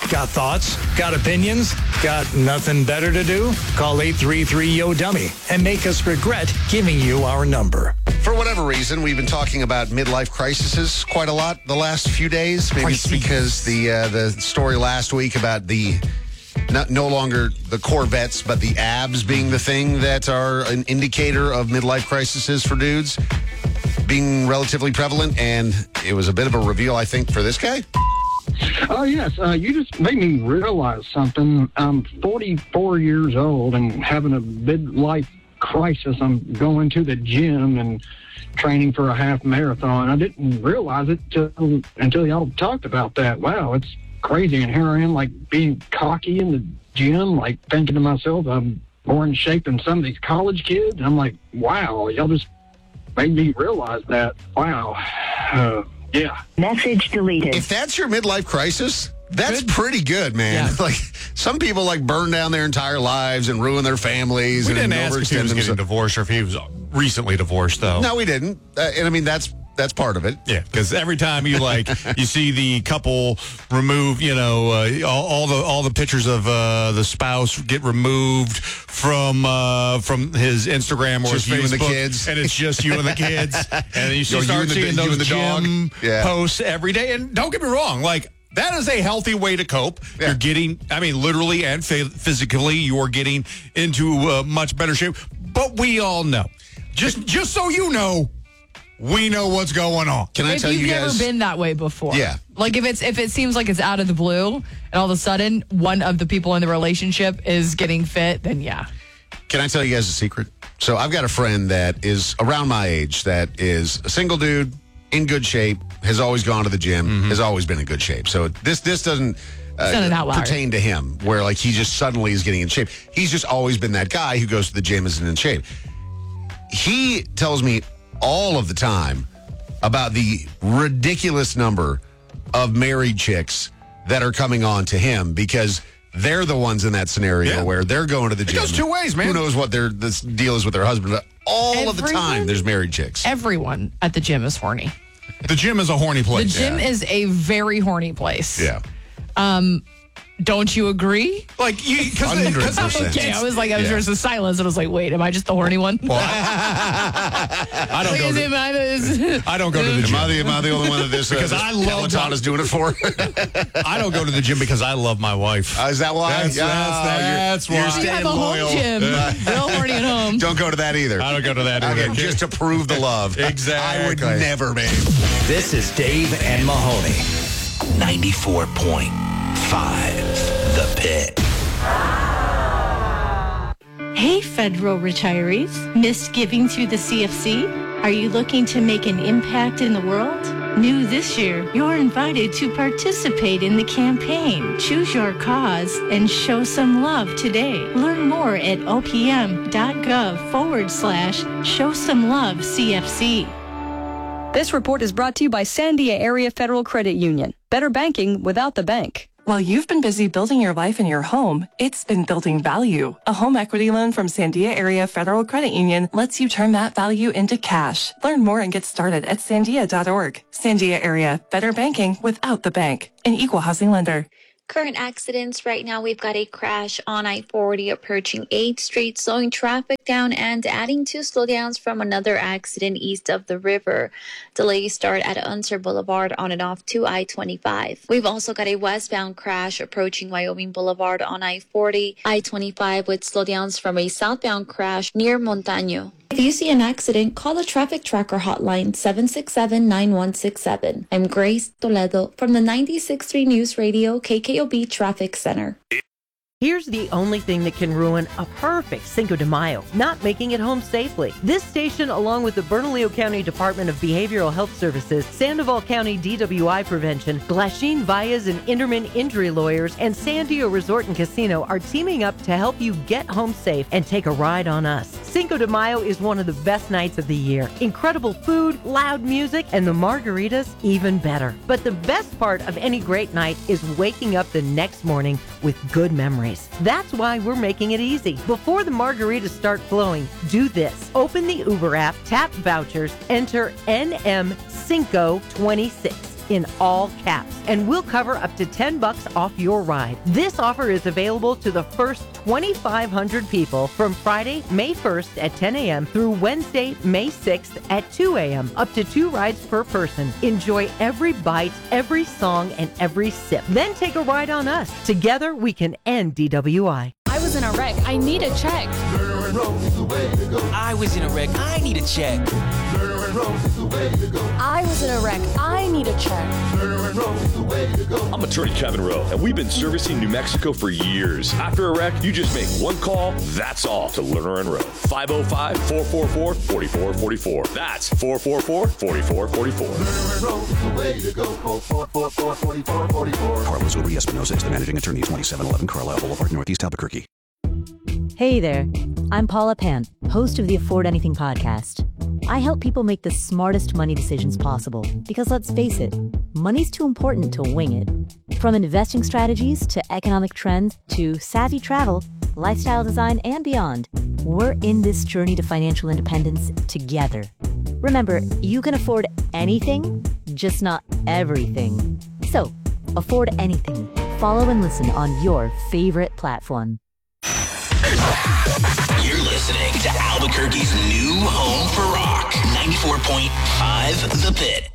Got thoughts? Got opinions? Got nothing better to do? Call 833-YO-DUMMY and make us regret giving you our number. For whatever reason, we've been talking about midlife crises quite a lot the last few days. Maybe it's because the story last week about the no longer the Corvettes, but the abs being the thing that are an indicator of midlife crises for dudes being relatively prevalent. And it was a bit of a reveal, I think, for this guy. Oh, yes. You just made me realize something. I'm 44 years old and having a midlife crisis. I'm going to the gym and training for a half marathon. I didn't realize it until y'all talked about that. Wow, it's crazy. And here I am, like, being cocky in the gym, like, thinking to myself, I'm more in shape than some of these college kids. And I'm like, wow, y'all just made me realize that. Wow. Yeah. Message deleted. If that's your midlife crisis, that's pretty good, man. Yeah. Like, some people, like, burn down their entire lives and ruin their families. We and didn't ask if he was getting divorced or if he was recently divorced, though. No, we didn't. And, I mean, that's part of it. Yeah, because every time you you see the couple remove, all the pictures of the spouse get removed from his Instagram or just his Facebook, you and the kids, and it's just you and the kids, and then you start seeing those gym posts every day. And don't get me wrong, like, that is a healthy way to cope. Yeah. You're getting, literally and physically, you're getting into much better shape. But we all know, just so you know, we know what's going on. Can I tell you guys? If you've never been that way before. Yeah. Like, if it seems like it's out of the blue and all of a sudden one of the people in the relationship is getting fit, then yeah. Can I tell you guys a secret? So I've got a friend that is around my age that is a single dude, in good shape, has always gone to the gym, has always been in good shape. So this doesn't pertain to him, where, like, he just suddenly is getting in shape. He's just always been that guy who goes to the gym, isn't in shape. He tells me all of the time about the ridiculous number of married chicks that are coming on to him because they're the ones in that scenario where they're going to the gym. It goes two ways, man. Who knows what this deal is with their husband, but all of the time there's married chicks. Everyone at the gym is horny. The gym is a horny place. The gym is a very horny place. Yeah. Don't you agree? Like, 100%. Okay, I was just a silence, and I was like, wait, am I just the horny one? Well, I don't go to the gym. Am I the only one that this because I love Peloton is doing it for? I don't go to the gym because I love my wife. Is that why? That's why. You're staying loyal. Home gym. Real horny at home. Don't go to that either. I don't go to that either. Okay, just to prove the love. Exactly. I would never, man. This is Dave and Mahoney. 94.5 The Pit. Hey, federal retirees. Missed giving to the CFC? Are you looking to make an impact in the world? New this year, you're invited to participate in the campaign. Choose your cause and show some love today. Learn more at opm.gov/show-some-love-CFC. This report is brought to you by Sandia Area Federal Credit Union. Better banking without the bank. While you've been busy building your life and your home, it's been building value. A home equity loan from Sandia Area Federal Credit Union lets you turn that value into cash. Learn more and get started at sandia.org. Sandia Area, better banking without the bank. An equal housing lender. Current accidents right now, we've got a crash on I-40 approaching 8th Street, slowing traffic down and adding to slowdowns from another accident east of the river. Delays start at Unser Boulevard on and off to I-25. We've also got a westbound crash approaching Wyoming Boulevard on I-40, I-25 with slowdowns from a southbound crash near Montaño. If you see an accident, call the Traffic Tracker hotline 767-9167. I'm Grace Toledo from the 96.3 News Radio KKOB Traffic Center. Here's the only thing that can ruin a perfect Cinco de Mayo, not making it home safely. This station, along with the Bernalillo County Department of Behavioral Health Services, Sandoval County DWI Prevention, Glasheen Valles and Inderman Injury Lawyers, and Sandio Resort and Casino are teaming up to help you get home safe and take a ride on us. Cinco de Mayo is one of the best nights of the year. Incredible food, loud music, and the margaritas even better. But the best part of any great night is waking up the next morning with good memories. That's why we're making it easy. Before the margaritas start flowing, do this. Open the Uber app, tap vouchers, enter NM Cinco 26. in all caps, and we'll cover up to $10 off your ride. This offer is available to the first 2,500 people from Friday, May 1st at 10 a.m. through Wednesday, May 6th at 2 a.m. Up to 2 rides per person. Enjoy every bite, every song, and every sip. Then take a ride on us. Together, we can end DWI. I was in a wreck. I need a check. I was in a wreck. I need a check. I was in a wreck. I need a check. I'm attorney Kevin Rowe, and we've been servicing New Mexico for years. After a wreck, you just make one call, that's all, to Lerner and Rowe. 505-444-4444. That's 444-4444. Carlos Uri Espinosa is the managing attorney, 2711 Carlisle Boulevard, Northeast Albuquerque. Hey there, I'm Paula Pant, host of the Afford Anything podcast. I help people make the smartest money decisions possible because, let's face it, money's too important to wing it. From investing strategies to economic trends to savvy travel, lifestyle design, and beyond, we're in this journey to financial independence together. Remember, you can afford anything, just not everything. So, afford anything. Follow and listen on your favorite platform. You're listening to Albuquerque's new home for rock, 94.5 The Pit.